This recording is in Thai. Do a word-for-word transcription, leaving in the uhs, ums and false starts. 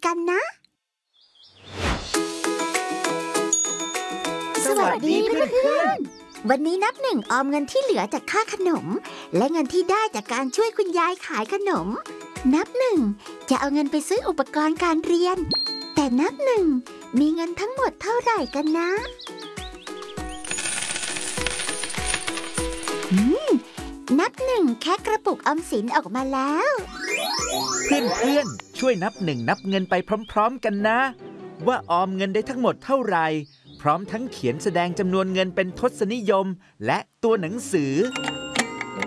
กันนะสวัสดีเพื่อนๆวันนี้นับหนึ่งออมเงินที่เหลือจากค่าขนมและเงินที่ได้จากการช่วยคุณยายขายขนมนับหนึ่งจะเอาเงินไปซื้ออุปกรณ์การเรียนแต่นับหนึ่งมีเงินทั้งหมดเท่าไหร่กันนะอืมนับหนึ่งแค่กระปุกออมสินออกมาแล้วเพื่อนๆช่วยนับหนึ่งนับเงินไปพร้อมๆกันนะว่าออมเงินได้ทั้งหมดเท่าไหร่พร้อมทั้งเขียนแสดงจำนวนเงินเป็นทศนิยมและตัวหนังสือ